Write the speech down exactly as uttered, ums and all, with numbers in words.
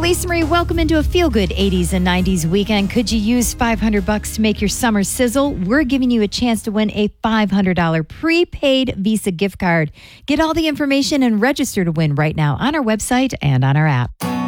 Lisa Marie. Welcome into a feel-good eighties and nineties weekend. Could you use five hundred bucks to make your summer sizzle? We're giving you a chance to win a five hundred dollars prepaid Visa gift card. Get all the information and register to win right now on our website and on our app.